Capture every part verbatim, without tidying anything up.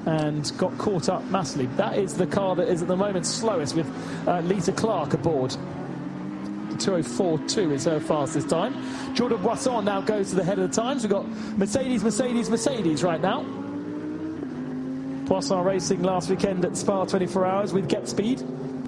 and got caught up massively. That is the car that is at the moment slowest, with uh, Lisa Clark aboard. two oh four point two is her fastest time. Jordan Boisson now goes to the head of the times. We've got Mercedes, Mercedes, Mercedes right now. Boisson racing last weekend at Spa twenty-four hours with Get Speed.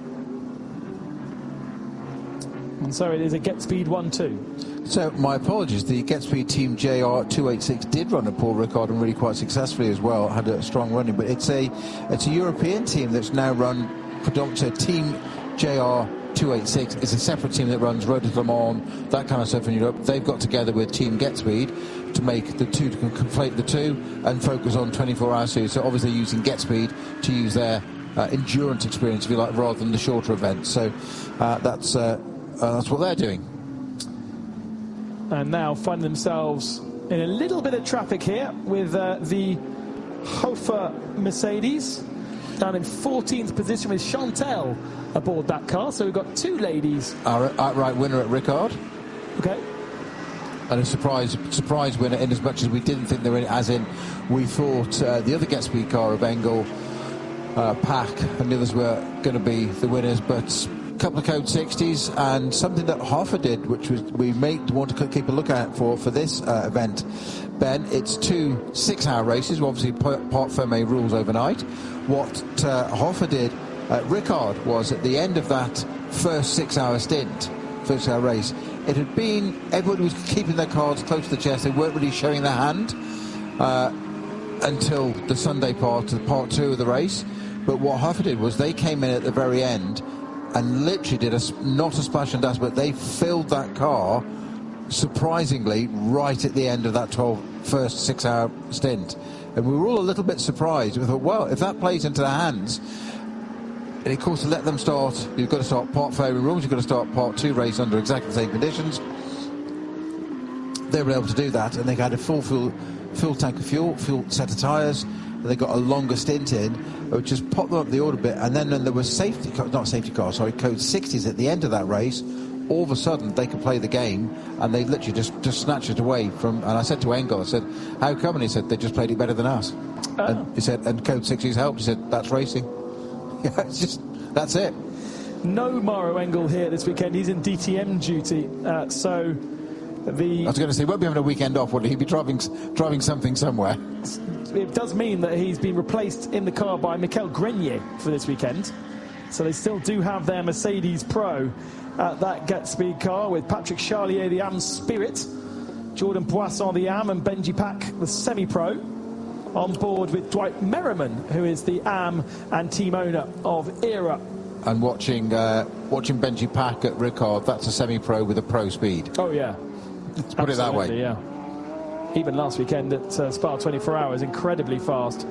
And so it is a Get Speed one two. So, my apologies, the Get Speed team J R two eighty-six did run a Paul Ricard and really quite successfully as well, had a strong running, but it's a it's a European team that's now run predominantly. Team J R two eighty-six is a separate team that runs Road to Le Mans, that kind of stuff in Europe. They've got together with Team Get Speed to make the two, to conflate the two and focus on twenty-four hour series. So obviously using Get Speed to use their uh, endurance experience, if you like, rather than the shorter events. So uh, that's uh, uh, that's what they're doing. And now find themselves in a little bit of traffic here with uh, the Hofer Mercedes down in fourteenth position with Chantel aboard that car. So we've got two ladies. Our outright winner at Ricard. Okay. And a surprise surprise winner in as much as we didn't think they were in, as in we thought uh, the other Get Speed car of Engel, uh, Pack and the others were going to be the winners, but a couple of Code sixties and something that Hofer did, which was we may want to keep a look out for for this uh, event, Ben. It's two six-hour races, obviously part Ferme rules overnight. What uh, Hofer did at Ricard was at the end of that first six-hour stint, first hour race, it had been, everybody was keeping their cards close to the chest. They weren't really showing their hand uh, until the Sunday part, the part two of the race. But what Hofer did was they came in at the very end and literally did a, not a splash and dash, but they filled that car surprisingly right at the end of that twelve, first six-hour stint. And we were all a little bit surprised. We thought, well, if that plays into their hands, and of course to let them start, you've got to start part fair rules, you've got to start part two race under exactly the same conditions. They were able to do that, and they had a full full, full tank of fuel, full set of tyres. They got a longer stint in, which just popped them up the order bit, and then when there was safety, not safety cars, sorry, Code sixties at the end of that race, all of a sudden they could play the game, and they literally just, just snatched it away from. And I said to Engel, I said, how come? And he said, they just played it better than us. Oh. And he said, and Code sixties helped. He said, that's racing. Yeah, it's just, that's it. No Maro Engel here this weekend. He's in D T M duty, uh, so the. I was going to say, he won't be having a weekend off, would he? He'd be driving, driving something somewhere. It does mean that he's been replaced in the car by Michael Grenier for this weekend. So they still do have their Mercedes Pro at that Get Speed car with Patrick Charlier, the A M Spirit, Jordan Boisson, the A M, and Benji Pack, the Semi-Pro, on board with Dwight Merriman, who is the A M and team owner of Era. And watching uh, watching Benji Pack at Ricard, that's a Semi-Pro with a Pro Speed. Oh, yeah. Let's put Absolutely, it that way. Yeah. Even last weekend at uh, Spa twenty-four hours, incredibly fast.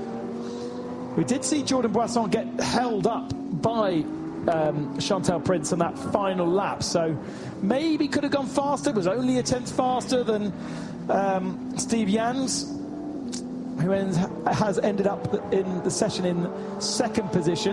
We did see Jordan Boisson get held up by um, Chantal Prince on that final lap, so maybe could have gone faster. It was only a tenth faster than um, Steve Jans, who ends, has ended up in the session in second position.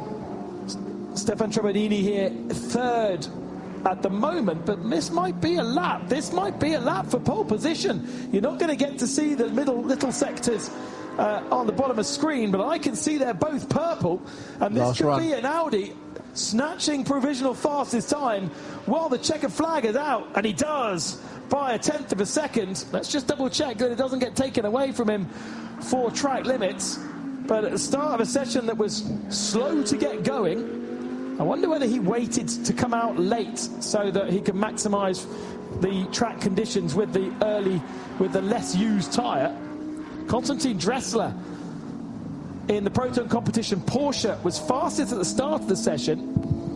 Stefan Trebadini here third at the moment, but this might be a lap. This might be a lap for pole position. You're not going to get to see the middle little sectors uh, on the bottom of the screen, but I can see they're both purple, and this Last could run. be an Audi snatching provisional fastest time while the checkered flag is out, and he does by a tenth of a second. Let's just double check that it doesn't get taken away from him for track limits. But at the start of a session that was slow to get going, I wonder whether he waited to come out late so that he could maximise the track conditions with the early, with the less used tyre. Konstantin Dressler in the Proton competition Porsche was fastest at the start of the session.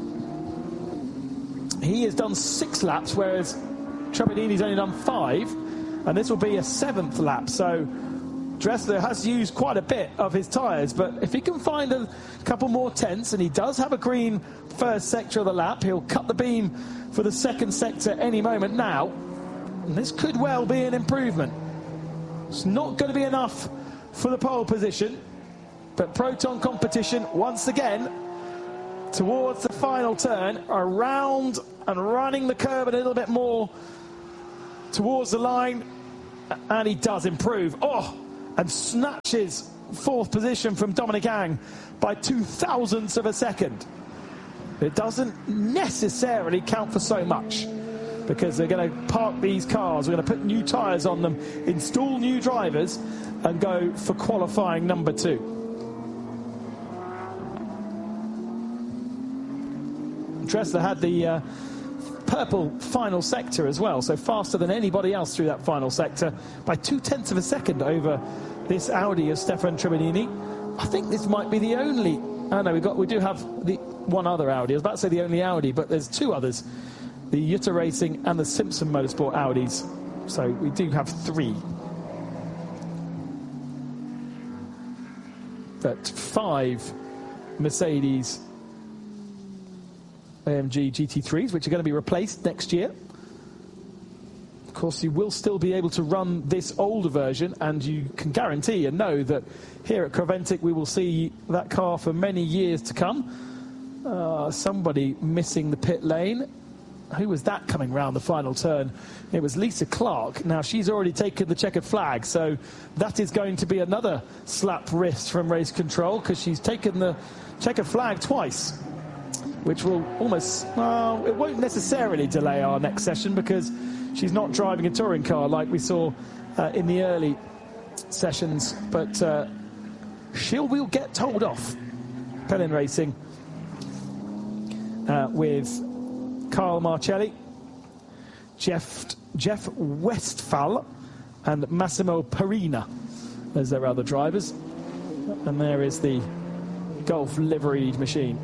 He has done six laps, whereas Trebadini's only done five, and this will be a seventh lap. So Dressler has used quite a bit of his tyres, but if he can find a couple more tenths, and he does have a green first sector of the lap, he'll cut the beam for the second sector any moment now. And this could well be an improvement. It's not going to be enough for the pole position, but Proton competition once again towards the final turn, around and running the curve a little bit more towards the line, and he does improve. Oh, and snatches fourth position from Dominic Ang by two thousandths of a second. It doesn't necessarily count for so much, because they're going to park these cars, we're going to put new tyres on them, install new drivers, and go for qualifying number two. Dressler had the uh, purple final sector as well, so faster than anybody else through that final sector by two-tenths of a second over this Audi of Stefan Trebellini. I think this might be the only... Oh no, we've got, we do have the one other Audi. I was about to say the only Audi, but there's two others. The Jutta Racing and the Simpson Motorsport Audis. So we do have three. But five Mercedes A M G G T threes, which are going to be replaced next year. Of course, you will still be able to run this older version, and you can guarantee and know that here at Creventic we will see that car for many years to come. Uh, somebody missing the pit lane. Who was that coming round the final turn? It was Lisa Clark. Now, she's already taken the checkered flag, so that is going to be another slap wrist from race control, because she's taken the checkered flag twice, which will almost, well, it won't necessarily delay our next session, because she's not driving a touring car like we saw uh, in the early sessions, but uh, she will get told off. Pelin Racing uh, with Carl Marcelli, Jeff, Jeff Westphal and Massimo Perina as their other drivers. And there is the Golf liveried machine.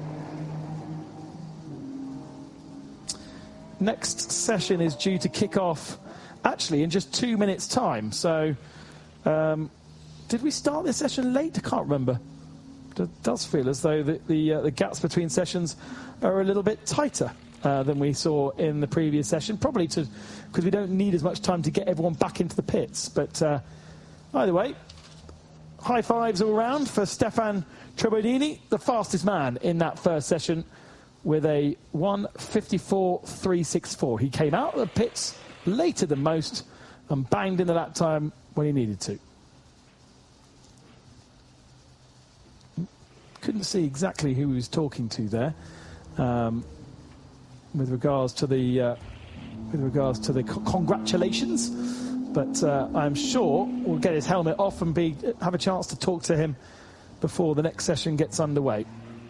Next session is due to kick off actually in just two minutes time. So um, did we start this session late? I can't remember. It does feel as though the, the, uh, the gaps between sessions are a little bit tighter uh, than we saw in the previous session, probably to because we don't need as much time to get everyone back into the pits. But uh, either way, high fives all round for Stefan Trebellini, the fastest man in that first session, with a one fifty-four point three six four. He came out of the pits later than most and banged in the lap time when he needed to. Couldn't see exactly who he was talking to there, um, with regards to the uh, with regards to the c congratulations. But uh, I'm sure we'll get his helmet off and be have a chance to talk to him before the next session gets underway.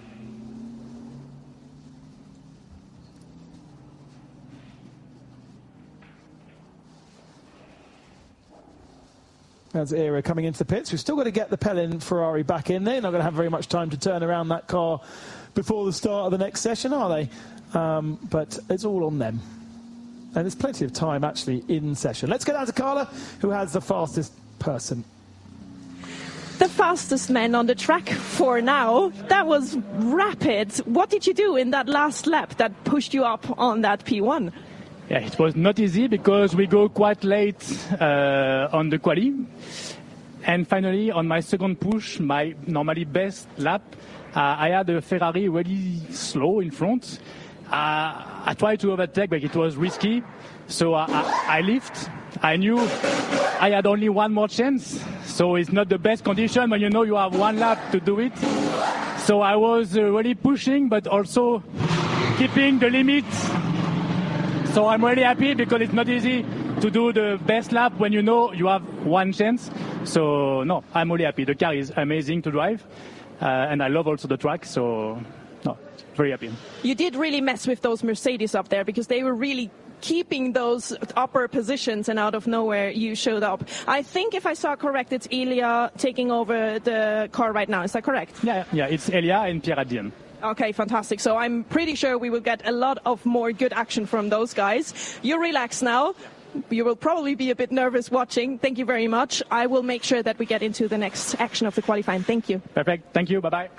As Era coming into the pits. We've still got to get the Pelin Ferrari back in there. They're not going to have very much time to turn around that car before the start of the next session, are they? Um, but it's all on them. And there's plenty of time, actually, in session. Let's get down to Carla, who has the fastest person. The fastest man on the track for now. That was rapid. What did you do in that last lap that pushed you up on that P one? Yeah, it was not easy because we go quite late uh, on the quali. And finally, on my second push, my normally best lap, uh, I had a Ferrari really slow in front. Uh, I tried to overtake, but it was risky. So I, I, I lift. I knew I had only one more chance. So it's not the best condition when you know you have one lap to do it. So I was uh, really pushing, but also keeping the limit. So I'm really happy because it's not easy to do the best lap when you know you have one chance. So, no, I'm really happy. The car is amazing to drive, uh, and I love also the track, so, no, very happy. You did really mess with those Mercedes up there because they were really keeping those upper positions, and out of nowhere you showed up. I think if I saw correct, it's Elia taking over the car right now. Is that correct? Yeah, yeah, it's Elia and Pierre at the end. Okay, fantastic. So I'm pretty sure we will get a lot of more good action from those guys. You relax now. You will probably be a bit nervous watching. Thank you very much. I will make sure that we get into the next action of the qualifying. Thank you. Perfect. Thank you. Bye-bye.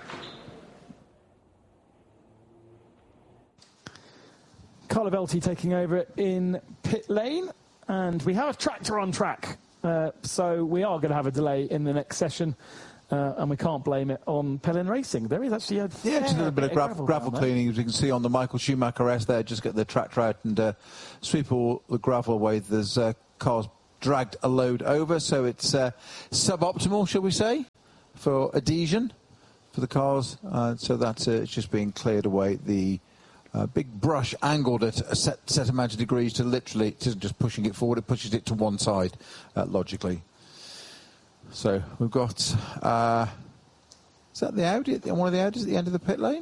Carlo Velti taking over in pit lane. And we have a tractor on track. Uh, so we are going to have a delay in the next session. Uh, and we can't blame it on Pelin Racing. There is actually a yeah, just a little bit of gravel, gravel cleaning, as you can see on the Michael Schumacher S there. Just get the tractor out and uh, sweep all the gravel away. There's uh, cars dragged a load over, so it's uh, suboptimal, shall we say, for adhesion for the cars, uh, so that's uh, it's just being cleared away. The uh, big brush angled at a set, set amount of degrees to literally, it isn't just pushing it forward, it pushes it to one side uh, logically. So we've got, uh, is that the Audi, one of the Audis at the end of the pit lane?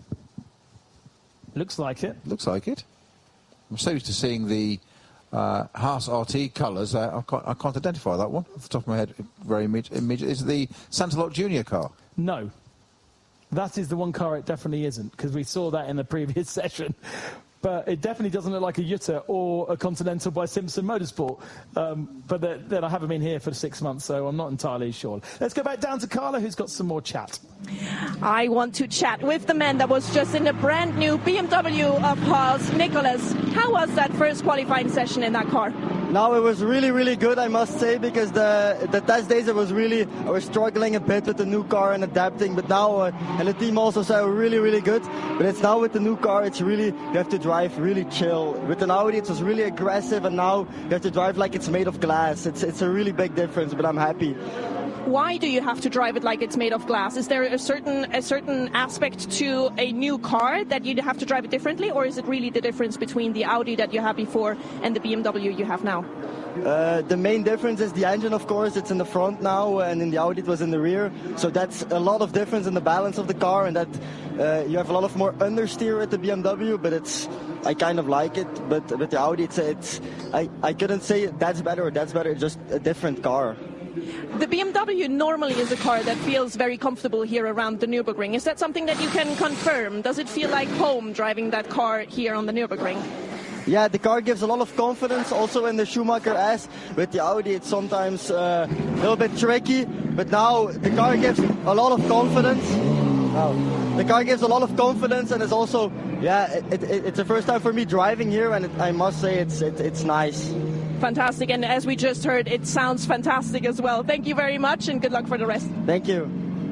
Looks like it. Looks like it. I'm so used to seeing the uh, Haas R T colours, uh, I, can't, I can't identify that one off the top of my head very immediately. Is it the Santalot Junior car? No. That is the one car it definitely isn't, because we saw that in the previous session. But it definitely doesn't look like a Jutta or a Continental by Simpson Motorsport. Um, but then I haven't been here for six months, so I'm not entirely sure. Let's go back down to Carla, who's got some more chat. I want to chat with the man that was just in the brand new B M W of Haas, Nicholas. How was that first qualifying session in that car? Now it was really, really good, I must say, because the the test days it was really, I was struggling a bit with the new car and adapting, but now, uh, and the team also said really, really good, but it's now with the new car, it's really, you have to drive really chill. With an Audi it was really aggressive, and now you have to drive like it's made of glass. It's, it's a really big difference, but I'm happy. Why do you have to drive it like it's made of glass? Is there a certain a certain aspect to a new car that you have to drive it differently, or is it really the difference between the Audi that you had before and the B M W you have now? Uh, the main difference is the engine, of course. It's in the front now, and in the Audi it was in the rear. So that's a lot of difference in the balance of the car, and that uh, you have a lot of more understeer at the B M W, but it's, I kind of like it. But with the Audi, it's, it's I, I couldn't say that's better or that's better, it's just a different car. The B M W normally is a car that feels very comfortable here around the Nürburgring. Is that something that you can confirm? Does it feel like home driving that car here on the Nürburgring? Yeah, the car gives a lot of confidence, also in the Schumacher S. With the Audi, it's sometimes uh, a little bit tricky, but now the car gives a lot of confidence. Wow. The car gives a lot of confidence, and it's also, yeah, it, it, it's the first time for me driving here, and it, I must say it's it, it's nice. Fantastic, and as we just heard, it sounds fantastic as well. Thank you very much, and good luck for the rest. Thank you.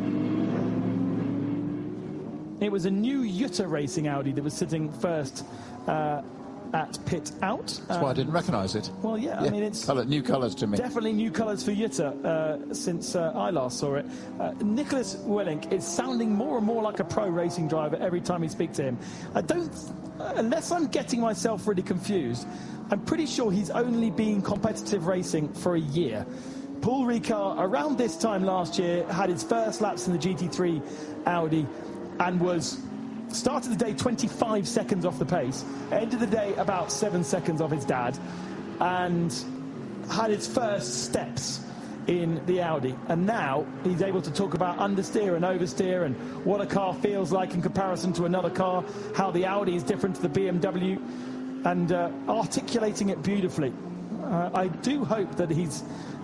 It was a new Jutta Racing Audi that was sitting first uh, at pit out. That's um, why I didn't recognise it. Well, yeah, yeah, I mean, it's Colour, new colours to me. Definitely new colours for Jutta uh, since uh, I last saw it. Uh, Nicholas Willink is sounding more and more like a pro racing driver every time we speak to him. I don't, uh, unless I'm getting myself really confused, I'm pretty sure he's only been competitive racing for a year. Paul Ricard, around this time last year, had his first laps in the G T three Audi and was started the day twenty-five seconds off the pace, ended the day about seven seconds off his dad, and had his first steps in the Audi. And now he's able to talk about understeer and oversteer and what a car feels like in comparison to another car, how the Audi is different to the B M W, and uh, articulating it beautifully. Uh, I do hope that he's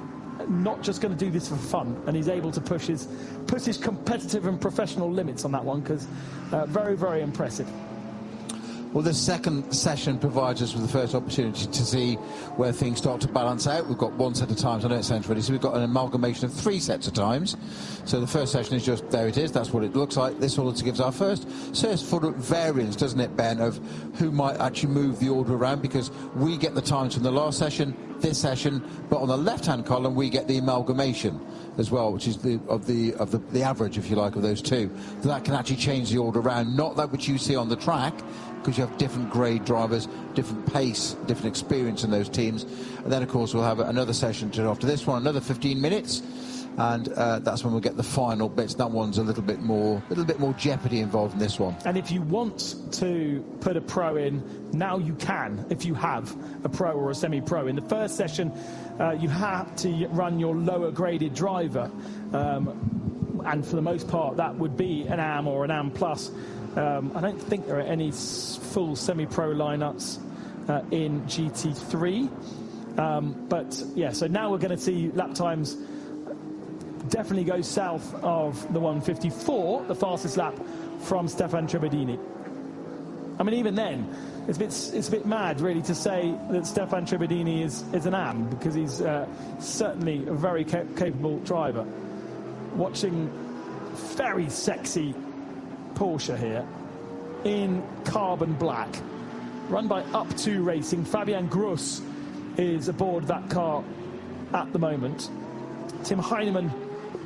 not just going to do this for fun, and he's able to push his push his competitive and professional limits on that one, because uh, very, very impressive. Well, this second session provides us with the first opportunity to see where things start to balance out. We've got one set of times, I know it sounds ready, so we've got an amalgamation of three sets of times. So the first session is just, there it is, that's what it looks like. This also gives our first first sort of variance, doesn't it, Ben, of who might actually move the order around, because we get the times from the last session, this session, but on the left-hand column we get the amalgamation as well, which is the of the of the, the average, if you like, of those two. So that can actually change the order around, not that which you see on the track, because you have different grade drivers, different pace, different experience in those teams. And then, of course, we'll have another session to, after this one, another fifteen minutes, and uh, that's when we'll get the final bits. That one's a little bit more, a little bit more jeopardy involved in this one. And if you want to put a pro in, now you can, if you have a pro or a semi-pro. In the first session, uh, you have to run your lower graded driver, um, and for the most part, that would be an A M or an A M Plus. Um, I don't think there are any full semi-pro lineups uh, in G T three, um, but yeah, so now we're going to see lap times definitely go south of the one fifty-four, the fastest lap from Stefan Tribadini. I mean, even then, it's a bit, it's a bit mad, really, to say that Stefan Tribadini is, is an A M, because he's uh, certainly a very ca capable driver. Watching very sexy Porsche here in carbon black, run by Up two Racing. Fabian Gross is aboard that car at the moment. Tim Heinemann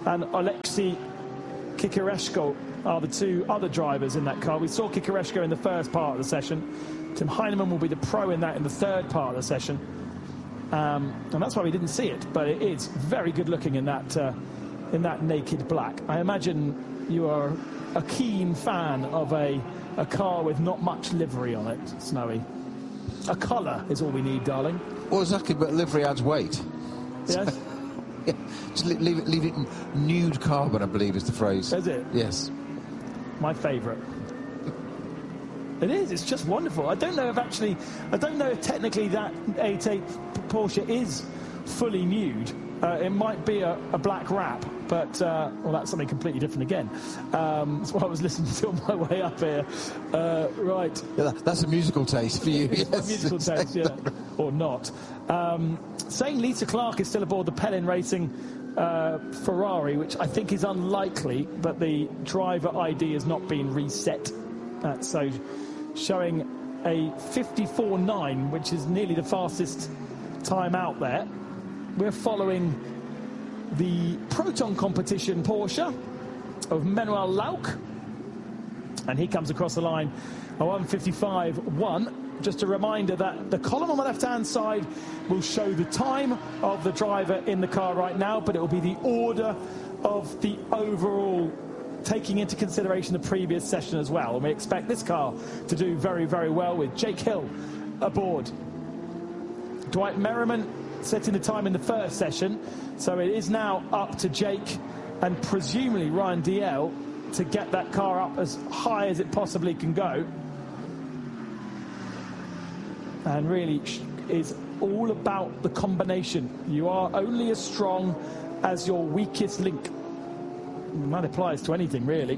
and Alexei Kikareshko are the two other drivers in that car. We saw Kikareshko in the first part of the session. Tim Heinemann will be the pro in that in the third part of the session. Um, and that's why we didn't see it, but it is very good looking in that uh, in that naked black. I imagine you are a keen fan of a, a car with not much livery on it, Snowy. A colour is all we need, darling. Well, exactly, but livery adds weight. Yes? Yeah, just leave it, leave it in nude carbon, I believe is the phrase. Is it? Yes. My favourite. It is, it's just wonderful. I don't know if actually, I don't know if technically that eighty-eight Porsche is fully nude. Uh, it might be a, a black wrap, but, uh, well, that's something completely different again. Um, that's what I was listening to on my way up here. Uh, right. Yeah, that, that's a musical taste for you. It's Yes. a musical taste, yeah. Or not. Um, saying Lisa Clark is still aboard the Pellin Racing uh, Ferrari, which I think is unlikely, but the driver I D has not been reset. Uh, so showing a fifty-four nine, which is nearly the fastest time out there. We're following the Proton competition Porsche of Manuel Lauck, and he comes across the line a one fifty-five one. Just a reminder that the column on the left-hand side will show the time of the driver in the car right now, but it will be the order of the overall, taking into consideration the previous session as well. And we expect this car to do very, very well with Jake Hill aboard. Dwight Merriman setting the time in the first session, so it is now up to Jake and presumably Ryan D L to get that car up as high as it possibly can go. And really is all about the combination. You are only as strong as your weakest link. And that applies to anything, really.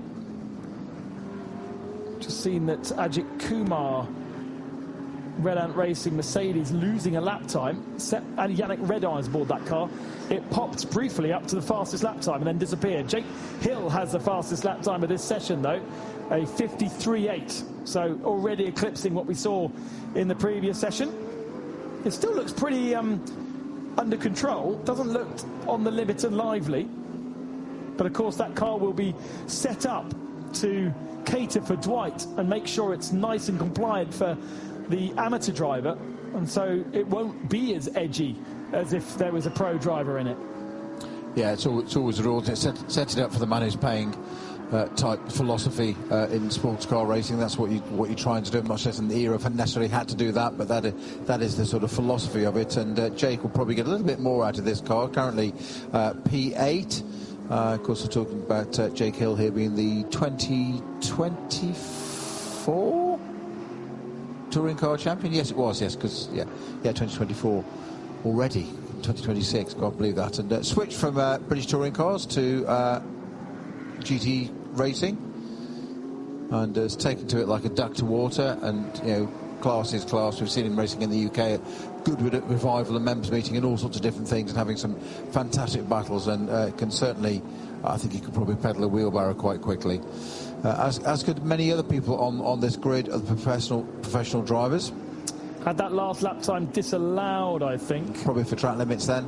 Just seen that Ajit Kumar, Red Ant Racing Mercedes, losing a lap time. Set, and Yannick Redeyes aboard that car. It popped briefly up to the fastest lap time and then disappeared. Jake Hill has the fastest lap time of this session, though, a fifty-three eight. So already eclipsing what we saw in the previous session. It still looks pretty um, under control. Doesn't look on the limit and lively. But of course that car will be set up to cater for Dwight and make sure it's nice and compliant for the amateur driver, and so it won't be as edgy as if there was a pro driver in it. Yeah, it's always, it's always a rule. Set, set it up for the man who's paying uh, type philosophy uh, in sports car racing. That's what you what you're trying to do. I'm not saying the era necessarily had to do that, but that is, that is the sort of philosophy of it. And uh, Jake will probably get a little bit more out of this car. Currently uh, P eight. Uh, of course, we're talking about uh, Jake Hill here being the twenty twenty-four touring car champion. Yes, it was. Yes, because yeah, yeah, twenty twenty-four already. twenty twenty-six. Can't believe that. And uh, switched from uh, British touring cars to uh, G T racing, and uh, has taken to it like a duck to water. And you know, class is class. We've seen him racing in the U K at Goodwood at Revival and members meeting and all sorts of different things, and having some fantastic battles. And uh, can certainly, I think he could probably pedal a wheelbarrow quite quickly. Uh, as, as could many other people on, on this grid of the professional professional drivers. Had that last lap time disallowed, I think. Probably for track limits then.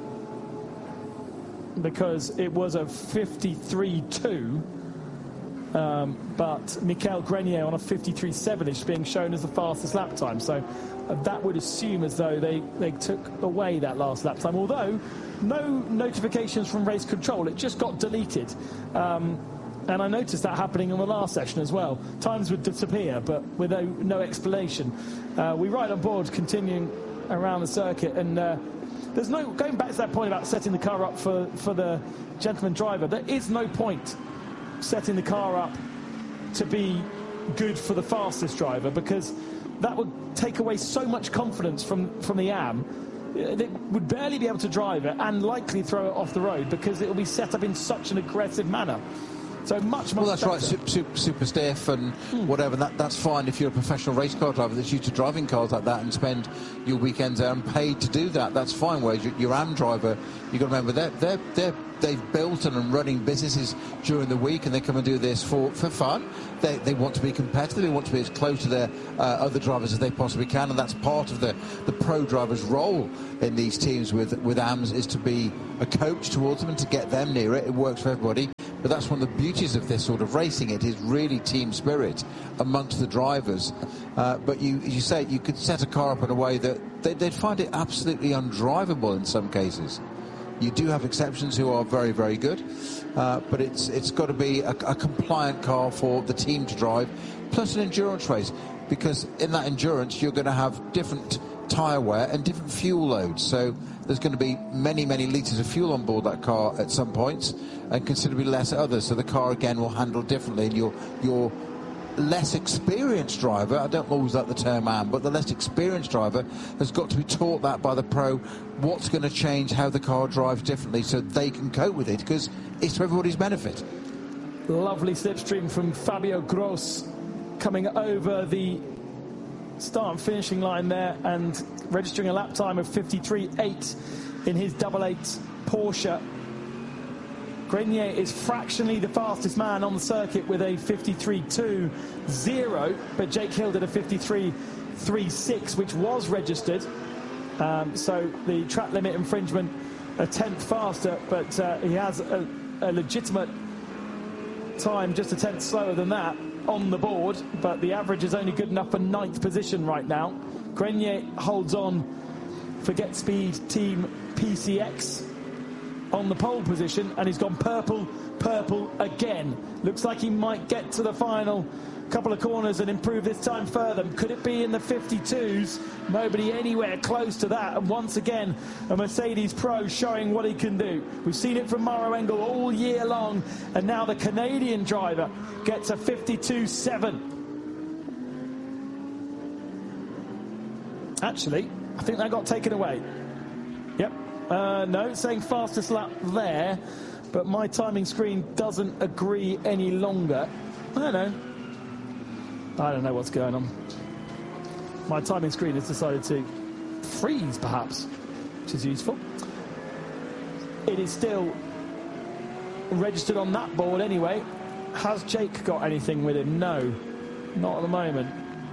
Because it was a fifty-three two. Um, but Michael Grenier on a fifty-three seven is being shown as the fastest lap time. So uh, that would assume as though they, they took away that last lap time. Although no notifications from race control. It just got deleted. Um, And I noticed that happening in the last session as well. Times would disappear, but with no, no explanation. Uh, we ride on board, continuing around the circuit, and uh, there's no, going back to that point about setting the car up for, for the gentleman driver, there is no point setting the car up to be good for the fastest driver, because that would take away so much confidence from, from the A M. They would barely be able to drive it and likely throw it off the road, because it will be set up in such an aggressive manner. So much, much Well, that's better. right, super, super, super stiff and Hmm. whatever. That That's fine if you're a professional race car driver that's used to driving cars like that and spend your weekends there and paid to do that. That's fine. Whereas your, your A M driver, you've got to remember, they're, they're, they're, they've built and are running businesses during the week, and they come and do this for, for fun. They, they want to be competitive. They want to be as close to their uh, other drivers as they possibly can, and that's part of the, the pro driver's role in these teams with, with A Ms, is to be a coach towards them and to get them near it. It works for everybody. But that's one of the beauties of this sort of racing. It is really team spirit amongst the drivers. Uh, but you, you say you could set a car up in a way that they, they'd find it absolutely undrivable in some cases. You do have exceptions who are very, very good, uh, but it's it's got to be a, a compliant car for the team to drive, plus an endurance race, because in that endurance you're going to have different tyre wear and different fuel loads. So there's going to be many, many litres of fuel on board that car at some points, and considerably less at others. So the car again will handle differently, and your your less experienced driver, I don't always like the term "am," but the less experienced driver has got to be taught that by the pro, what's going to change how the car drives differently so they can cope with it, because it's to everybody's benefit. Lovely slipstream from Fabio Gross coming over the start and finishing line there and registering a lap time of fifty-three eight in his double eight Porsche. Grenier is fractionally the fastest man on the circuit with a fifty-three two zero, but Jake Hill did a fifty-three three six, which was registered. Um, so the track limit infringement, a tenth faster, but uh, he has a, a legitimate time just a tenth slower than that on the board, but the average is only good enough for ninth position right now. Grenier holds on for Get Speed Team P C X on the pole position, and he's gone purple, purple again. Looks like he might get to the final couple of corners and improve this time further. Could it be in the fifty-twos? Nobody anywhere close to that. And once again, a Mercedes Pro showing what he can do. We've seen it from Maro Engel all year long, and now the Canadian driver gets a fifty-two seven. Actually, I think that got taken away. Yep. Uh, no, it's saying fastest lap there, but my timing screen doesn't agree any longer. I don't know. I don't know what's going on. My timing screen has decided to freeze, perhaps, which is useful. It is still registered on that board anyway. Has Jake got anything with him? No, not at the moment.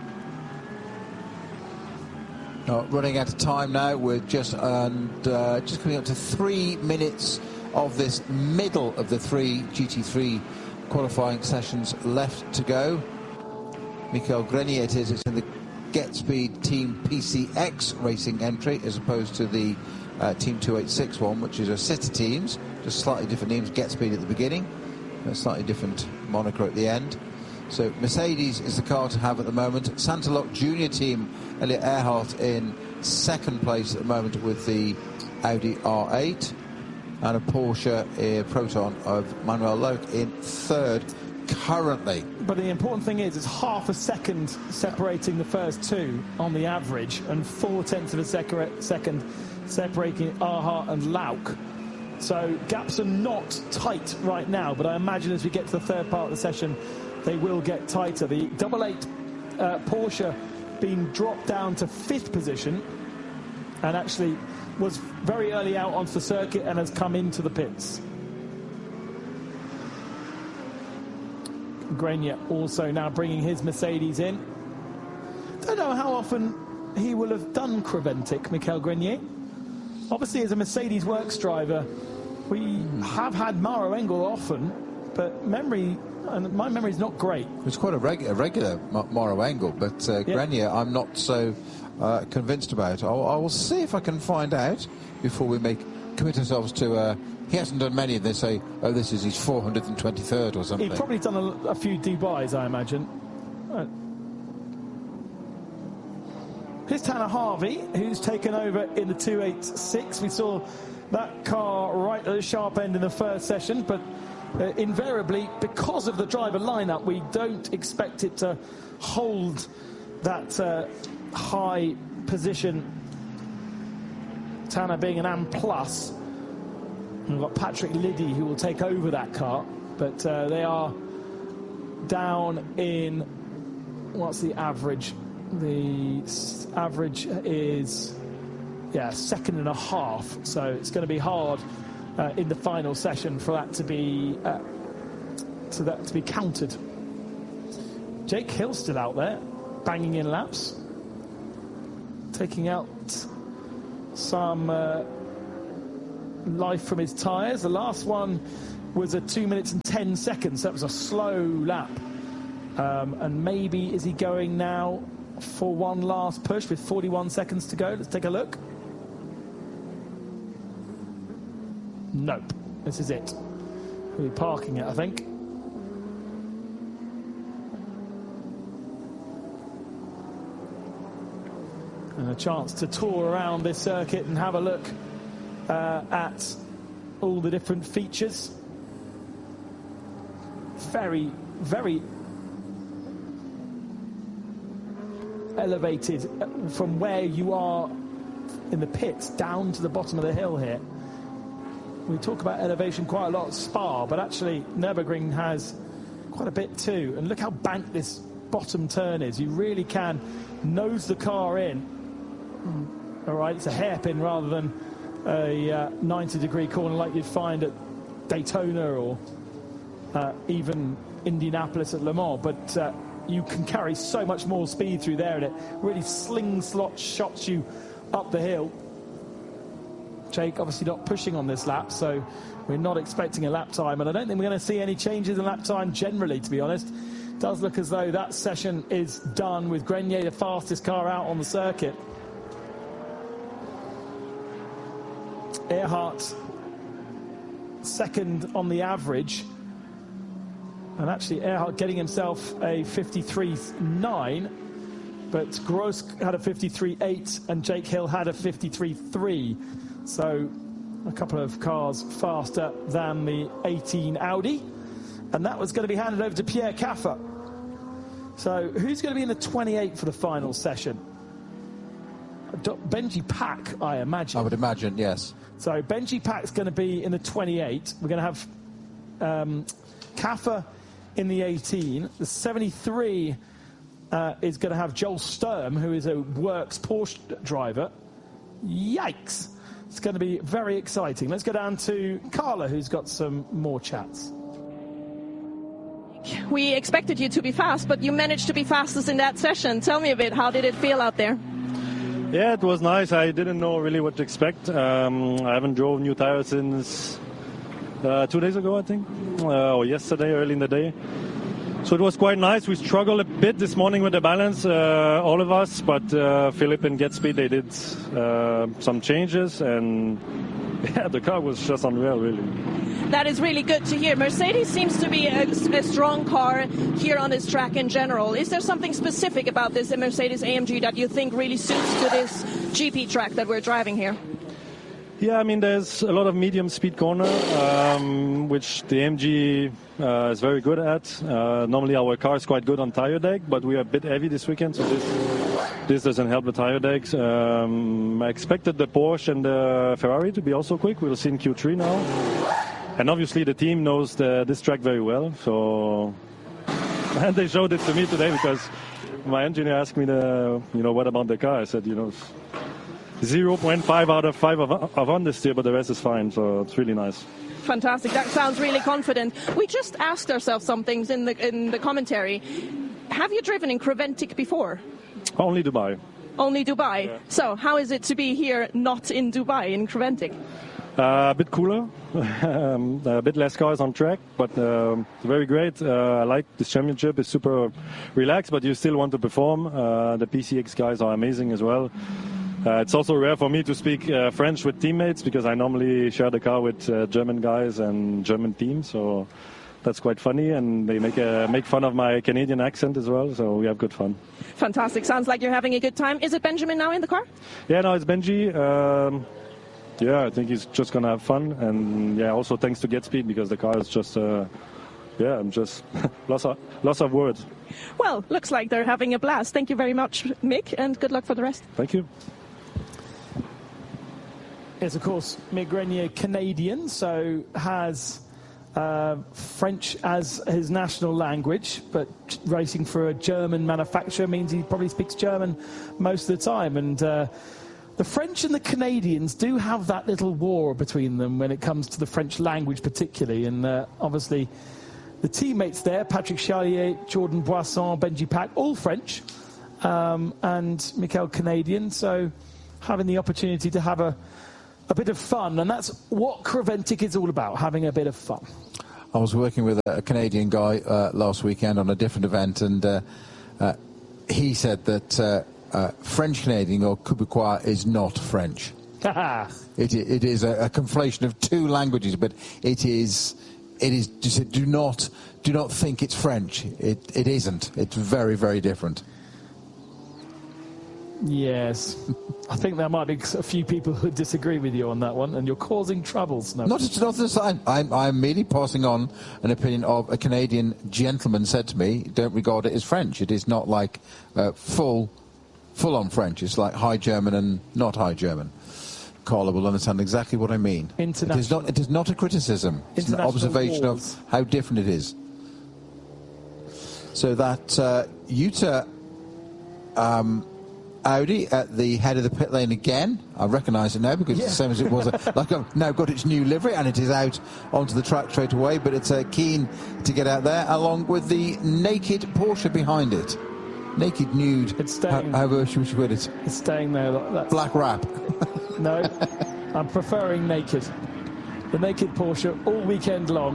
Uh, running out of time now. We're just and uh, just coming up to three minutes of this middle of the three G T three qualifying sessions left to go. Michael Grenier it is. It's in the Get Speed Team P C X racing entry, as opposed to the uh, Team two eighty-six one, which is a set of teams, just slightly different names. Get Speed at the beginning, a slightly different moniker at the end. So Mercedes is the car to have at the moment. Santaloc Junior Team, Elliot Earhart in second place at the moment with the Audi R eight, and a Porsche uh, Proton of Manuel Loch in third currently. But the important thing is it's half a second separating the first two on the average, and four tenths of a sec second separating Earhart and Lauch. So gaps are not tight right now, but I imagine as we get to the third part of the session, they will get tighter. The double eight uh, Porsche being dropped down to fifth position, and actually was very early out onto the circuit and has come into the pits. Grenier also now bringing his Mercedes in. Don't know how often he will have done Creventic, Michael Grenier. Obviously, as a Mercedes works driver, we have had Maro Engel often, but memory, and my memory is not great. It's quite a, reg a regular Maro Engel, but uh, yeah. Grenier I'm not so uh, convinced about. I'll, I will see if I can find out before we make commit ourselves to... Uh, he hasn't done many of this, say, oh, this is his four hundred twenty-third or something. He's probably done a, a few Dubais, I imagine. Right. Here's Tanner Harvey, who's taken over in the two eighty-six. We saw that car right at the sharp end in the first session, but uh, invariably, because of the driver lineup, we don't expect it to hold that uh, high position. Tanner being an A M plus. We've got Patrick Liddy, who will take over that car. But uh, they are down in, what's the average? The s- average is, yeah, second and a half. So it's going to be hard uh, in the final session for that to be uh, to that to be counted. Jake Hill still out there, banging in laps, taking out some uh, life from his tyres. The last one was a two minutes and ten seconds. That was a slow lap. Um, and maybe is he going now for one last push with forty-one seconds to go? Let's take a look. Nope. This is it. We'll be parking it, I think. And a chance to tour around this circuit and have a look uh, at all the different features. Very, very elevated from where you are in the pits down to the bottom of the hill here. We talk about elevation quite a lot at Spa, but actually Nürburgring has quite a bit too. And look how banked this bottom turn is. You really can nose the car in. All right, it's a hairpin rather than a uh, ninety degree corner like you'd find at Daytona or uh, even Indianapolis at Le Mans. But uh, you can carry so much more speed through there, and it really slingshot shots you up the hill. Jake obviously not pushing on this lap, so we're not expecting a lap time, and I don't think we're going to see any changes in lap time generally, to be honest. It does look as though that session is done with Grenier the fastest car out on the circuit. Earhart second on the average, and actually Earhart getting himself a fifty-three nine, but Gross had a fifty-three eight and Jake Hill had a fifty-three three. So a couple of cars faster than the eighteen Audi. And that was going to be handed over to Pierre Caffer. So who's going to be in the twenty-eight for the final session? Benji Pack, I imagine. I would imagine, yes. So Benji Pack's going to be in the twenty-eight. We're going to have um, Caffer in the eighteen. The seventy-three uh, is going to have Joel Sturm, who is a Works Porsche driver. Yikes. It's going to be very exciting. Let's go down to Carla, who's got some more chats. We expected you to be fast, but you managed to be fastest in that session. Tell me a bit, how did it feel out there? Yeah, it was nice. I didn't know really what to expect. Um, I haven't drove new tires since uh, two days ago, I think, uh, or yesterday, early in the day. So it was quite nice. We struggled a bit this morning with the balance, uh, all of us, but uh, Philip and Gatsby, they did uh, some changes, and yeah, the car was just unreal, really. That is really good to hear. Mercedes seems to be a, a strong car here on this track in general. Is there something specific about this Mercedes A M G that you think really suits to this G P track that we're driving here? Yeah, I mean, there's a lot of medium speed corner, um, which the A M G uh, is very good at. Uh, normally our car is quite good on tire deck, but we are a bit heavy this weekend, so this this doesn't help the tire decks. Um, I expected the Porsche and the Ferrari to be also quick. We'll see in Q three now. And obviously the team knows the, this track very well, so and they showed it to me today because my engineer asked me, the, you know, what about the car? I said, you know, zero point five out of five of, of on this year, but the rest is fine, so it's really nice. Fantastic. That sounds really confident. We just asked ourselves some things in the in the commentary. Have you driven in Creventic before? Only Dubai. Only Dubai. Yeah. So how is it to be here, not in Dubai, in Creventic? Uh, a bit cooler, um, a bit less cars on track, but um, very great. Uh, I like this championship. It's super relaxed, but you still want to perform. Uh, the P C X guys are amazing as well. Uh, it's also rare for me to speak uh, French with teammates because I normally share the car with uh, German guys and German teams, so that's quite funny, and they make a, make fun of my Canadian accent as well, so we have good fun. Fantastic. Sounds like you're having a good time. Is it Benjamin now in the car? Yeah, no, it's Benji. Um, yeah, I think he's just going to have fun, and yeah, also thanks to GetSpeed because the car is just, uh, yeah, I'm just lots of, lots of words. Well, looks like they're having a blast. Thank you very much, Mick, and good luck for the rest. Thank you. Is, of course, Mick Grenier Canadian, so has uh, French as his national language, but racing for a German manufacturer means he probably speaks German most of the time. And uh, the French and the Canadians do have that little war between them when it comes to the French language particularly. And uh, obviously the teammates there, Patrick Charlier, Jordan Boisson, Benji Pack, all French, um, and Michael Canadian. So having the opportunity to have a, a bit of fun, and that's what Creventic is all about, having a bit of fun. I was working with a Canadian guy uh, last weekend on a different event, and uh, uh, he said that uh, uh, French Canadian or Quebecois is not French. it, it is a, a conflation of two languages, but it is. It is. Do not do not think it's French. It it isn't. It's very very different. Yes, I think there might be a few people who disagree with you on that one, and you're causing troubles. No. Not not the sign. I'm I'm merely passing on an opinion of a Canadian gentleman said to me. Don't regard it as French. It is not like uh, full full on French. It's like High German and not High German. Carla will understand exactly what I mean. It is not. It is not a criticism. It's an observation wars. Of how different it is. So that uh, Yuta. Um, Audi at the head of the pit lane again. I recognise it now because yeah. it's the same as it was. Like I've now got its new livery and it is out onto the track straight away, but it's uh, keen to get out there along with the naked Porsche behind it. Naked nude. It's staying. How, however should we put it? It's staying there. That's black wrap. No, I'm preferring naked. The naked Porsche all weekend long.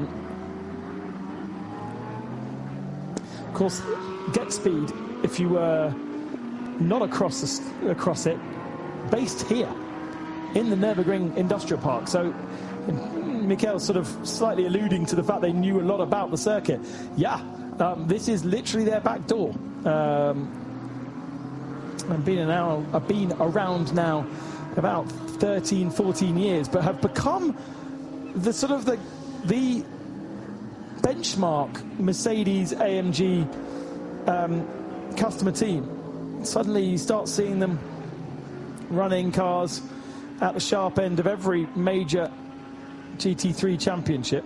Of course, get speed if you were. Uh, not across the, across it, based here in the Nürburgring Industrial Park. So Mikel's sort of slightly alluding to the fact they knew a lot about the circuit. Yeah, um, this is literally their back door. Um, I've been, now, I've been around now about thirteen, fourteen years, but have become the sort of the, the benchmark Mercedes A M G um, customer team. Suddenly you start seeing them running cars at the sharp end of every major G T three championship.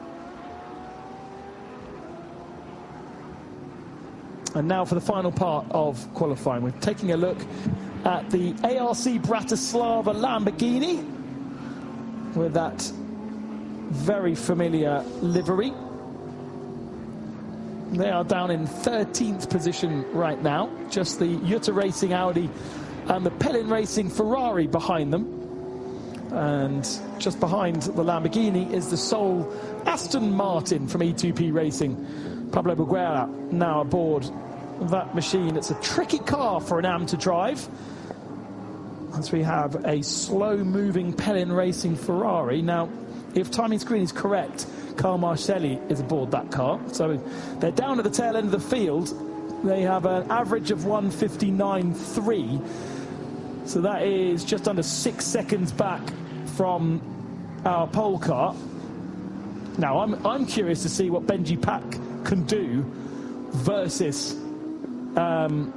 And now for the final part of qualifying, we're taking a look at the A R C Bratislava Lamborghini with that very familiar livery. They are down in thirteenth position right now. Just the Jutta Racing Audi and the Pellin Racing Ferrari behind them. And just behind the Lamborghini is the sole Aston Martin from E two P Racing. Pablo Buguera now aboard that machine. It's a tricky car for an A M to drive, as we have a slow-moving Pellin Racing Ferrari. Now, if timing screen is correct, Carl Marcelli is aboard that car. So they're down at the tail end of the field. They have an average of one fifty-nine point three. So that is just under six seconds back from our pole car. Now, I'm, I'm curious to see what Benji Pack can do versus... Um,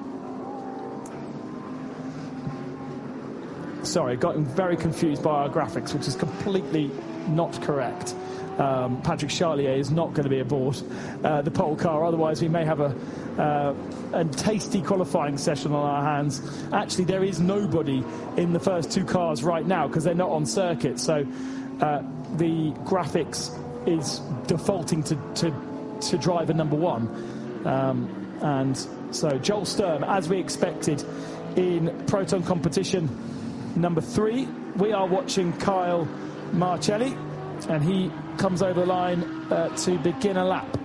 sorry, got very confused by our graphics, which is completely not correct. Um, Patrick Charlier is not going to be aboard uh, the pole car, otherwise we may have a, uh, a tasty qualifying session on our hands. Actually, there is nobody in the first two cars right now because they're not on circuit, so uh, the graphics is defaulting to, to, to driver number one. Um, and so Joel Sturm, as we expected in Proton competition number three, we are watching Kyle Marcelli, and he comes over the line uh, to begin a lap.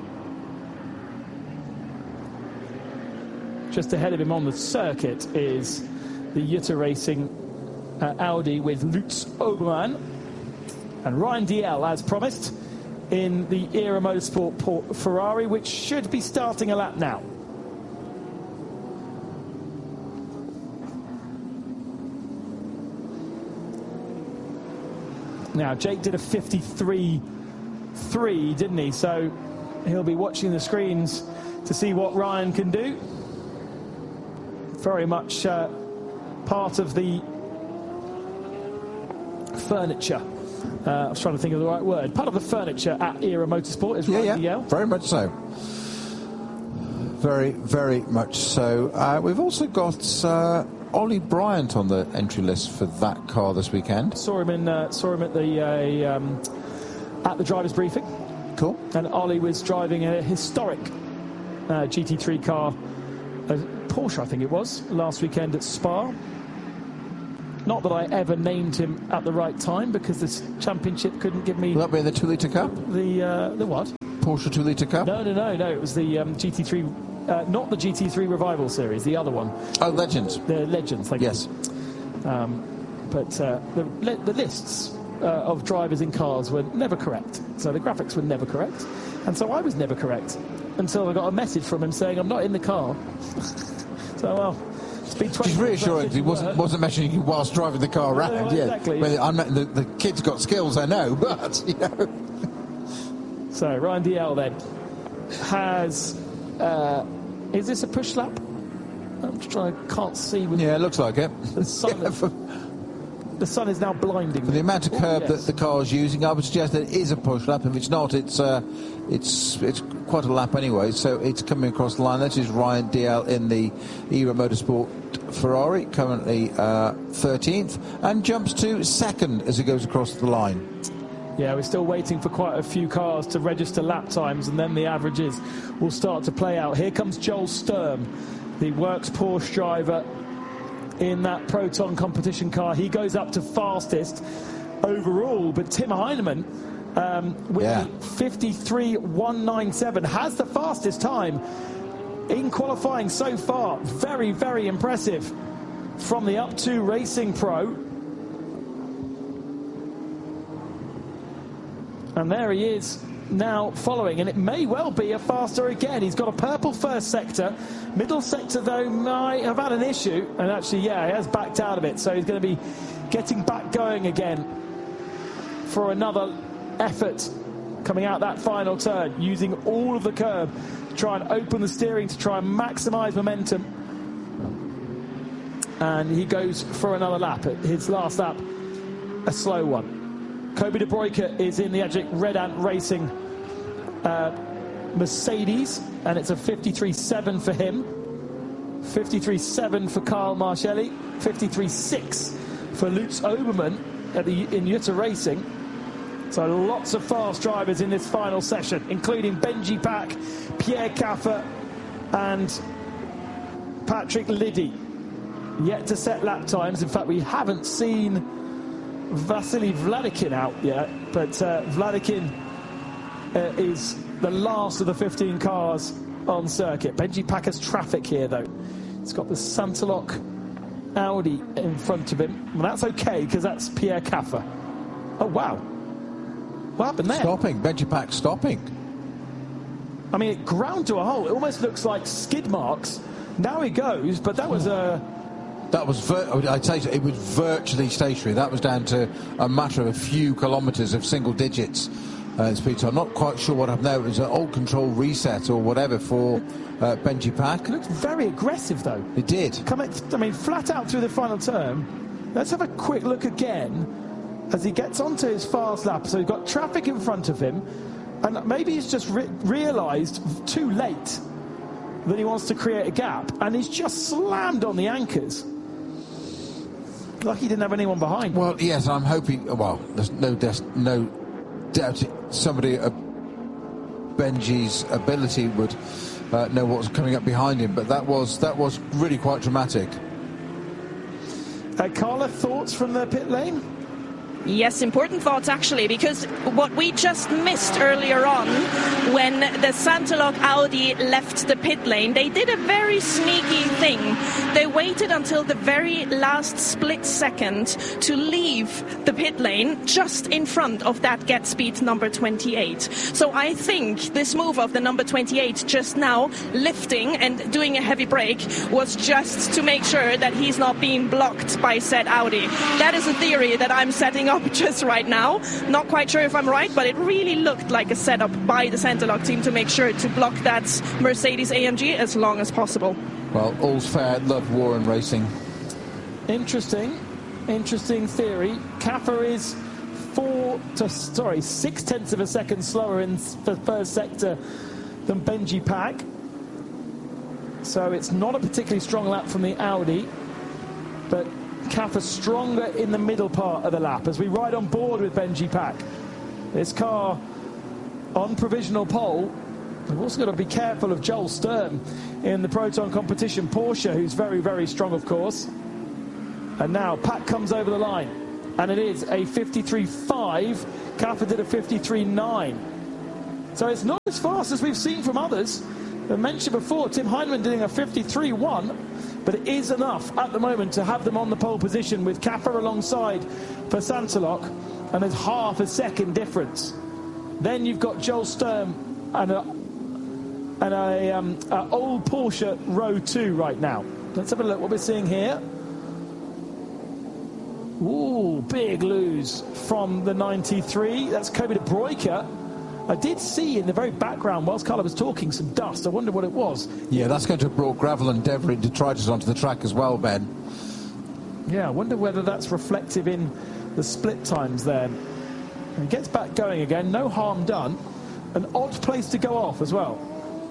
Just ahead of him on the circuit is the Jutta Racing uh, Audi with Lutz Obermann and Ryan Diel, as promised, in the Era Motorsport Port Ferrari, which should be starting a lap now. Now, Jake did a fifty-three three, didn't he? So he'll be watching the screens to see what Ryan can do. Very much uh, part of the furniture Uh, I was trying to think of the right word. Part of the furniture at Era Motorsport is Yeah, Ryan yeah, Dalziel. very much so. Very, very much so. Uh, we've also got uh, Ollie Bryant on the entry list for that car this weekend. Saw him in, uh, saw him at the uh, um, at the drivers' briefing. Cool. And Ollie was driving a historic uh, G T three car, a Porsche, I think it was, last weekend at Spa. Not that I ever named him at the right time, because this championship couldn't give me Will that be in the two litre Cup? the uh, the what? Porsche two litre Cup? No, no, no, no. It was the um, G T three, uh, not the G T three Revival Series, the other one. Oh, Legends. The Legends, thank Yes. you. Um, but uh, the, the lists uh, of drivers in cars were never correct. So the graphics were never correct. And so I was never correct until I got a message from him saying, I'm not in the car. So, well, it's been twenty Which is reassuring. He wasn't, wasn't mentioning you whilst driving the car around. well, yeah, exactly. Well, I'm not, the, the kid's got skills, I know, but, you know. So Ryan Dalziel then has, uh, is this a push lap? I'm just trying, I can't see with Yeah, it looks like it. the sun. Yeah, for, The sun is now blinding for me. the amount of Oh, curb yes. that the car is using, I would suggest that it is a push lap. If it's not, it's uh, it's it's quite a lap anyway. So it's coming across the line. That is Ryan Dalziel in the Era Motorsport Ferrari, currently uh, thirteenth, and jumps to second as he goes across the line. Yeah, we're still waiting for quite a few cars to register lap times, and then the averages will start to play out. Here comes Joel Sturm, the Works Porsche driver in that Proton competition car. He goes up to fastest overall, but Tim Heinemann um, with Yeah. the fifty-three one ninety-seven has the fastest time in qualifying so far. Very, very impressive from the Up two Racing Pro. And there he is now following, and it may well be a faster again. He's got a purple first sector. Middle sector, though, might have had an issue. And actually, yeah, he has backed out of it. So he's going to be getting back going again for another effort coming out that final turn, using all of the curb to try and open the steering, to try and maximise momentum. And he goes for another lap. His last lap, a slow one. Kobe De Bruyke is in the Ajik Red Ant Racing uh, Mercedes, and it's a fifty-three seven for him, fifty-three seven for Karl Marcelli, fifty-three six for Lutz Obermann at the, in Jutta Racing. So lots of fast drivers in this final session, including Benji Pack, Pierre Caffer and Patrick Liddy. Yet to set lap times. In fact, we haven't seen Vasily Vladikin out yet, but uh, Vladikin uh, is the last of the fifteen cars on circuit. Benji Packer's traffic here, though. He's got the Santalok Audi in front of him. Well, that's okay, because that's Pierre Caffer. Oh, wow. What happened there? Stopping, Benji Pack stopping. I mean, it ground to a halt. It almost looks like skid marks. Now he goes, but that was a... That was, vir- I'd say it was virtually stationary. That was down to a matter of a few kilometres of single digits uh, in speed. So I'm not quite sure what happened there. It was an old control reset or whatever for uh, Benji Pack. It looked very aggressive, though. It did. Coming, I mean, flat out through the final turn. Let's have a quick look again as he gets onto his fast lap. So he's got traffic in front of him, and maybe he's just re- realised too late that he wants to create a gap, and he's just slammed on the anchors. Lucky he didn't have anyone behind. Well, yes, I'm hoping. Well, there's no des- no doubt somebody of Benji's ability would uh, know what's coming up behind him. But that was that was really quite dramatic. Uh, Carla, thoughts from the pit lane? Yes, important thoughts actually, because what we just missed earlier on when the Santalok Audi left the pit lane, they did a very sneaky thing. They waited until the very last split second to leave the pit lane just in front of that get speed number twenty-eight. So I think this move of the number twenty-eight just now lifting and doing a heavy brake was just to make sure that he's not being blocked by said Audi. That is a theory that I'm setting up just right now. Not quite sure if I'm right, but it really looked like a setup by the Santalok team to make sure to block that Mercedes A M G as long as possible. Well, all's fair. Love war and racing. Interesting, interesting theory. Caffer is four to sorry six tenths of a second slower in the first sector than Benji Pack. So it's not a particularly strong lap from the Audi, but Kaffer stronger in the middle part of the lap as we ride on board with Benji Pack. This car on provisional pole. We've also got to be careful of Joel Sturm in the Proton competition. Porsche, who's very, very strong, of course. And now Pack comes over the line, and it is a fifty-three five. Kaffer did a fifty-three nine. So it's not as fast as we've seen from others. I mentioned before, Tim Heinemann doing a fifty-three one, but it is enough at the moment to have them on the pole position with Kaffer alongside for Santalok, and there's half a second difference. Then you've got Joel Sturm and a, and a, um, a old Porsche row two right now. Let's have a look what we're seeing here. Ooh, big lose from the ninety-three. That's Kobe de Bruyke. I did see in the very background, whilst Carla was talking, some dust. I wonder what it was. Yeah, that's going to have brought gravel and debris and detritus onto the track as well, Ben. Yeah, I wonder whether that's reflective in the split times there. And he gets back going again, no harm done. An odd place to go off as well.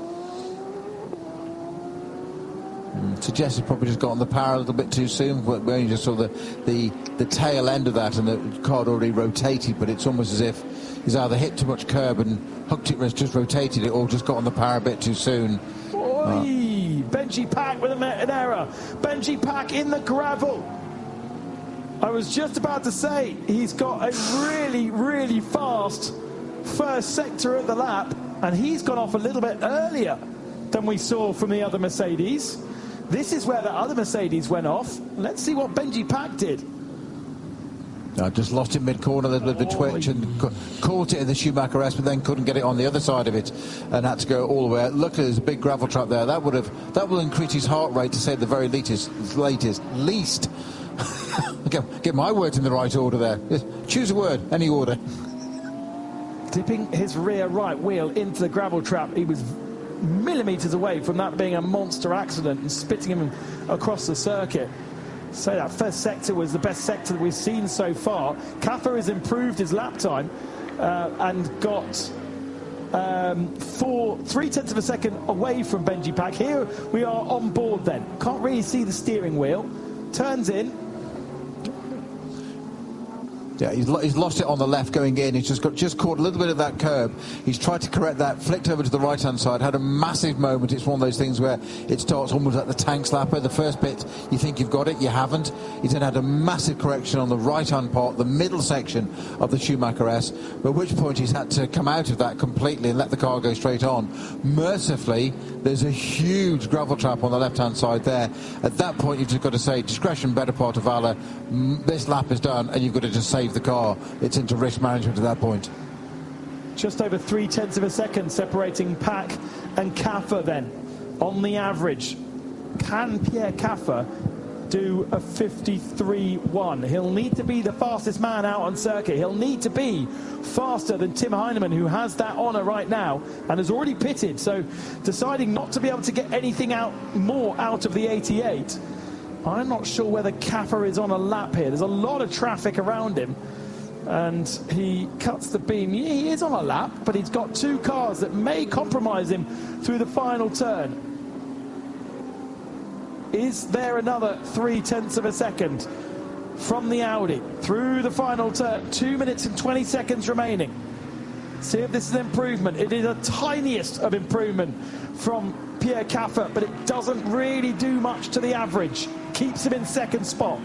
Mm, suggests he probably just got on the power a little bit too soon. We only just saw the, the, the tail end of that, and the car had already rotated, but it's almost as if he's either hit too much curb and hooked it, just rotated it, or just got on the power a bit too soon. Oi! Uh. Benji Pack with an error. Benji Pack in the gravel. I was just about to say, he's got a really, really fast first sector of the lap, and he's gone off a little bit earlier than we saw from the other Mercedes. This is where the other Mercedes went off. Let's see what Benji Pack did. I just lost it mid-corner with the twitch and ca caught it in the Schumacher S, but then couldn't get it on the other side of it and had to go all the way. Luckily, there's a big gravel trap there. That would have that will increase his heart rate, to say the very latest, latest, least. get, get my words in the right order there. Just choose a word, any order. Dipping his rear right wheel into the gravel trap. He was millimetres away from that being a monster accident and spitting him across the circuit. So that first sector was the best sector that we've seen so far. Kaffer has improved his lap time uh, and got um, four, three tenths of a second away from Benji Pack. Here we are on board then. Can't really see the steering wheel. Turns in. Yeah, he's, he's lost it on the left going in. He's just got just caught a little bit of that curb. He's tried to correct that, flicked over to the right-hand side, had a massive moment. It's one of those things where it starts almost like the tank slapper. The first bit, you think you've got it, you haven't. He's then had a massive correction on the right-hand part, the middle section of the Schumacher S, at which point he's had to come out of that completely and let the car go straight on. Mercifully, there's a huge gravel trap on the left-hand side there. At that point, you've just got to say, discretion, better part of valor. This lap is done, and you've got to just save the car. It's into risk management at that point. Just over three tenths of a second separating Pack and Kaffer then on the average. Can Pierre Kaffer do a fifty-three one? He'll need to be the fastest man out on circuit. He'll need to be faster than Tim Heinemann, who has that honour right now and has already pitted, so deciding not to be able to get anything out more out of the eighty-eight. I'm not sure whether Kaffer is on a lap here. There's a lot of traffic around him, and he cuts the beam. Yeah, he is on a lap, but he's got two cars that may compromise him through the final turn. Is there another three tenths of a second from the Audi through the final turn? Two minutes and twenty seconds remaining. See if this is an improvement. It is the tiniest of improvement from Pierre Kaffer, but it doesn't really do much to the average. Keeps him in second spot.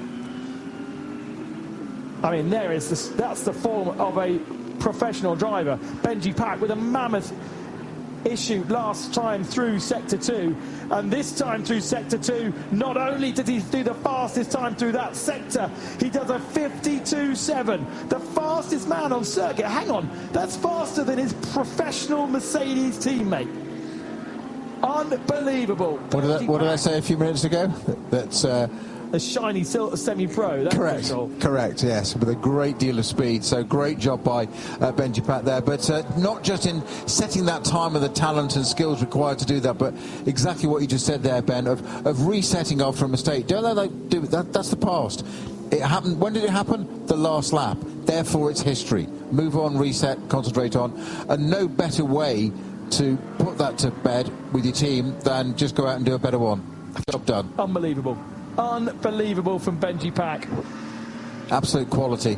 I mean, there is this, that's the form of a professional driver. Benji Pack with a mammoth issue last time through sector two, and this time through sector two, not only did he do the fastest time through that sector, he does a fifty-two seven, the fastest man on circuit. Hang on, that's faster than his professional Mercedes teammate. Unbelievable. What did, I, what did I say a few minutes ago? That's uh, a shiny semi-pro. Correct, correct, yes, with a great deal of speed. So great job by uh, Benji Pack there. But uh, not just in setting that time and the talent and skills required to do that, but exactly what you just said there, Ben, of, of resetting after a mistake. Don't let that do that. That's the past. It happened. When did it happen? The last lap. therefore it's history. Move on, reset, concentrate on, and no better way to put that to bed with your team than just go out and do a better one. Job done. Unbelievable. Unbelievable from Benji Pack. Absolute quality.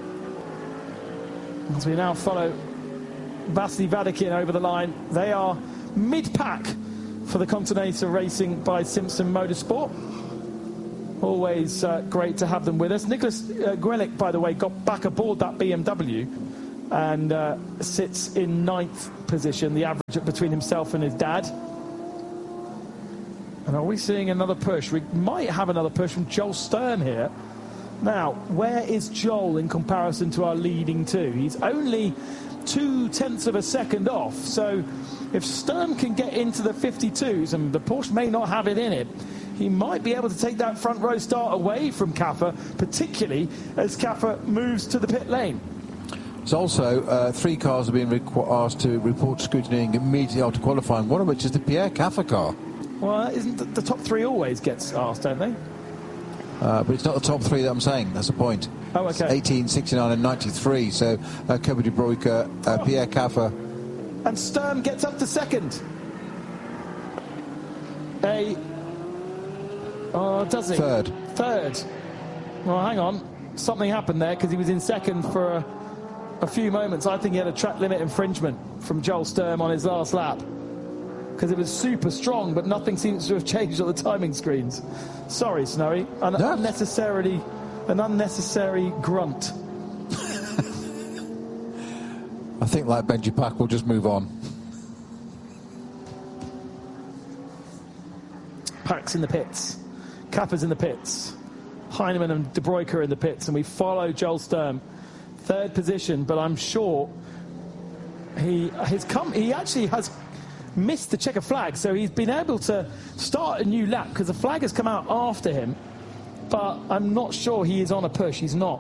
As we now follow Vasily Vadakin over the line. They are mid-pack for the Continental Racing by Simpson Motorsport. Always uh, great to have them with us. Nicholas uh, Guelick, by the way, got back aboard that B M W and uh, sits in ninth position, the average between himself and his dad. And are we seeing another push? We might have another push from Joel Stern here. Now, where is Joel in comparison to our leading two? He's only two tenths of a second off. So if Stern can get into the fifty-twos, and the Porsche may not have it in it, he might be able to take that front row start away from Kaffer, particularly as Kaffer moves to the pit lane. There's also uh, three cars are being asked to report scrutinying immediately after qualifying, one of which is the Pierre Kaffer car. Well, isn't the, the top three always gets asked, don't they? Uh, but it's not the top three that I'm saying. That's the point. Oh, okay. It's eighteen, sixty-nine and ninety-three. So uh, Kobe de Broeke, uh, oh. Pierre Kaffer. And Stern gets up to second. A... Oh, does he? Third. Third. Well, hang on. Something happened there because he was in second for a, a few moments. I think he had a track limit infringement from Joel Stern on his last lap, because it was super strong, but nothing seems to have changed on the timing screens. Sorry, Snowy. An no. unnecessarily, an unnecessary grunt. I think, like Benji Pack, we'll just move on. Pack's in the pits. Kappa's in the pits. Heinemann and De Broeke are in the pits, and we follow Joel Stern. Third position, but I'm sure he has come. He actually has missed the checker flag, so he's been able to start a new lap because the flag has come out after him, but I'm not sure he is on a push. He's not.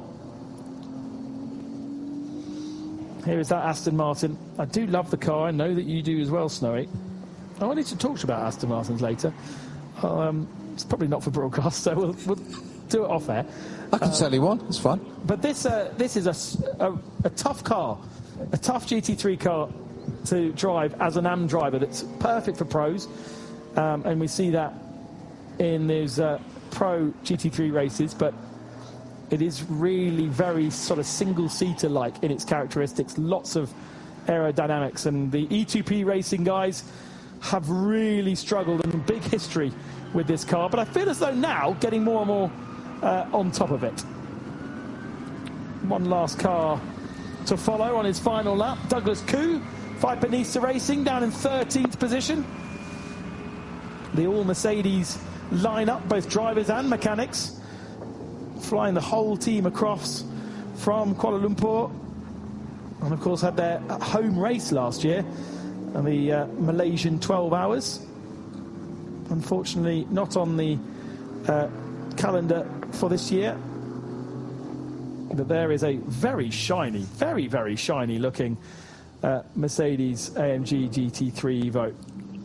Here is that Aston Martin. I do love the car. I know that you do as well, Snowy. I wanted to talk about Aston Martins later. Um, it's probably not for broadcast, so we'll, we'll do it off air. I can uh, sell you one. It's fun. But this uh, this is a, a, a tough car, a tough G T three car to drive as an A M driver. That's perfect for pros, um, and we see that in those uh, pro G T three races. But it is really very sort of single-seater like in its characteristics. Lots of aerodynamics, and the E two P racing guys have really struggled and big history with this car. But I feel as though now getting more and more uh, on top of it. One last car to follow on his final lap. Douglas Koo, Viper Nisa Racing, down in thirteenth position. The all Mercedes lineup, both drivers and mechanics, flying the whole team across from Kuala Lumpur, and of course had their home race last year and the uh, Malaysian twelve hours. Unfortunately not on the uh, calendar for this year, but there is a very shiny, very very shiny looking uh, Mercedes A M G G T three Evo.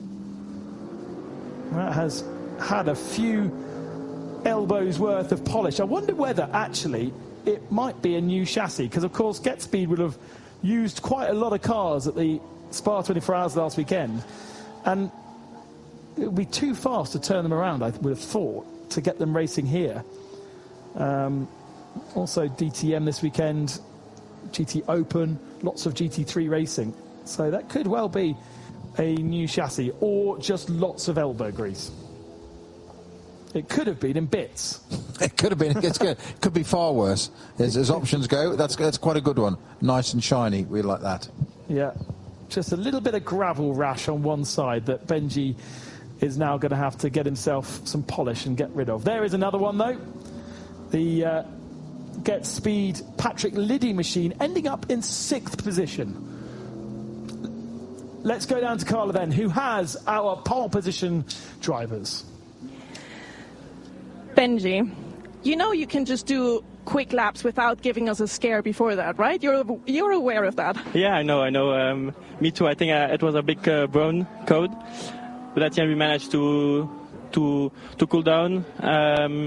That has had a few elbows worth of polish. I wonder whether actually it might be a new chassis, because of course GetSpeed would have used quite a lot of cars at the Spa twenty-four hours last weekend, and it would be too fast to turn them around, I would have thought, to get them racing here. Um, also D T M this weekend, G T Open, lots of G T three racing, so that could well be a new chassis or just lots of elbow grease. It could have been in bits. It could have been. It's good. It could be far worse. As, as options go, that's that's quite a good one. Nice and shiny. We like that. Yeah, just a little bit of gravel rash on one side that Benji is now going to have to get himself some polish and get rid of. There is another one though. The uh, GetSpeed Patrick Liddy machine ending up in sixth position. Let's go down to Carla then, who has our pole position drivers. Benji, you know you can just do quick laps without giving us a scare before that, right? You're you're aware of that. Yeah, I know, I know. Um, me too. I think uh, it was a big uh, brown code, but at the end we managed to to to cool down. Um,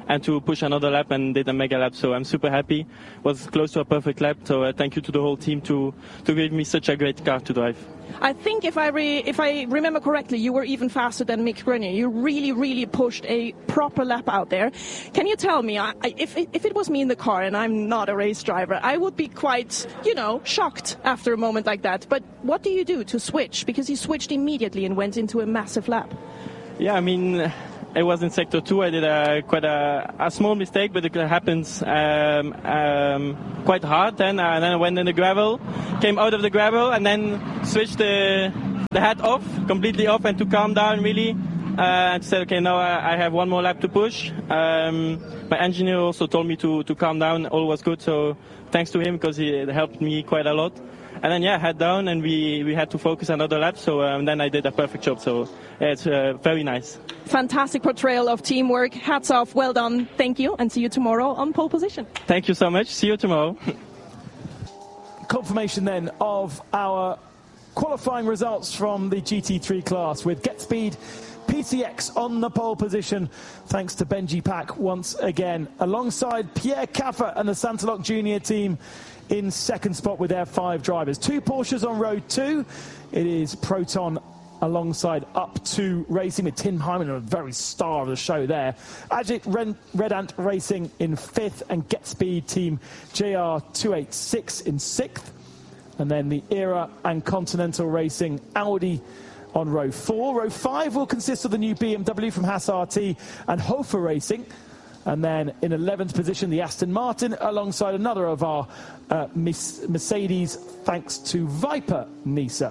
and to push another lap and did a mega lap. So I'm super happy. Was close to a perfect lap. So uh, thank you to the whole team to to give me such a great car to drive. I think if I re- if I remember correctly, you were even faster than Mick Grenier. You really, really pushed a proper lap out there. Can you tell me, I, I, if if it was me in the car and I'm not a race driver, I would be quite, you know, shocked after a moment like that. But what do you do to switch? Because you switched immediately and went into a massive lap. Yeah, I mean, it was in sector two. I did a, quite a, a small mistake, but it happens um, um, quite hard. Then, uh, and then I went in the gravel, came out of the gravel, and then switched the the hat off, completely off, and to calm down really. Uh, and said, okay, now I, I have one more lap to push. Um, my engineer also told me to, to calm down. All was good, so thanks to him because he helped me quite a lot. And then, yeah, head down, and we, we had to focus another lap. So um, then I did a perfect job. So yeah, it's uh, very nice. Fantastic portrayal of teamwork. Hats off. Well done. Thank you. And see you tomorrow on pole position. Thank you so much. See you tomorrow. Confirmation then of our qualifying results from the G T three class with GetSpeed P C X on the pole position, thanks to Benji Pack once again, alongside Pierre Caffer and the Santalok Junior team in second spot with their five drivers. Two Porsches on row two. It is Proton alongside Up two Racing with Tim Hyman, a very star of the show there. Ajit Red, Red Ant Racing in fifth, and GetSpeed team J R two eighty-six in sixth. And then the Era and Continental Racing Audi on row four. Row five will consist of the new B M W from Haas R T and Hofer Racing. And then in eleventh position, the Aston Martin, alongside another of our uh, Mercedes, thanks to Viper Nisa.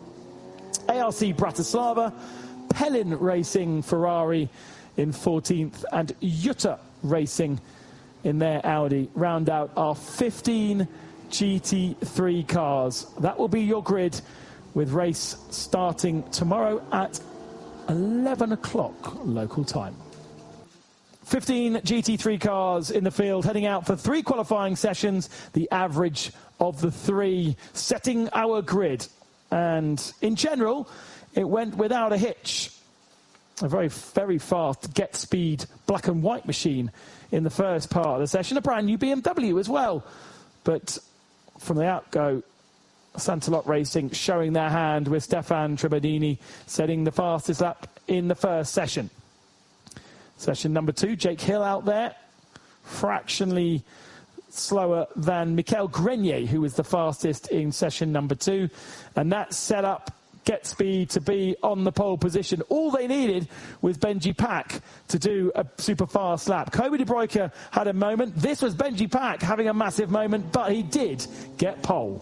A R C Bratislava, Pellin Racing Ferrari in fourteenth, and Jutta Racing in their Audi round out our fifteen G T three cars. That will be your grid, with race starting tomorrow at eleven o'clock local time. fifteen G T three cars in the field, heading out for three qualifying sessions, the average of the three, setting our grid. And in general, it went without a hitch. A very, very fast GetSpeed black and white machine in the first part of the session. A brand new B M W as well. But from the outgo, Santalok Racing showing their hand with Stefan Trebadini setting the fastest lap in the first session. Session number two, Jake Hill out there, fractionally slower than Michael Grenier, who was the fastest in session number two. And that set up GetSpeed to be on the pole position. All they needed was Benji Pack to do a super fast lap. Kobe De Bruyke had a moment. This was Benji Pack having a massive moment, but he did get pole.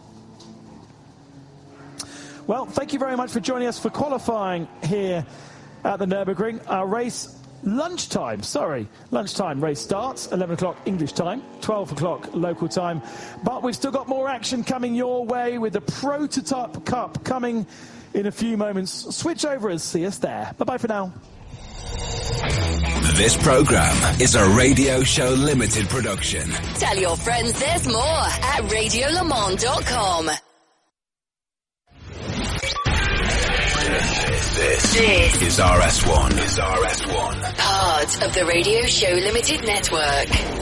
Well, thank you very much for joining us for qualifying here at the Nürburgring. Our race, lunchtime, sorry, lunchtime race starts, eleven o'clock English time, twelve o'clock local time. But we've still got more action coming your way with the Prototype Cup coming in a few moments. Switch over and see us there. Bye-bye for now. This program is a Radio Show Limited production. Tell your friends there's more at radio le mans dot com. This, this is R S one. Is R S one. Part of the Radio Show Limited network.